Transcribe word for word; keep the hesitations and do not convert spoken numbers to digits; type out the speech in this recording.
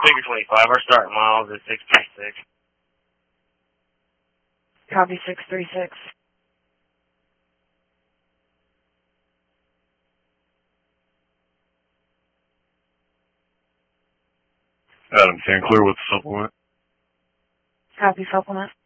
Figure twenty-five, our starting miles is six three six. Copy six three six. Adam, can clear with the supplement. Copy supplement.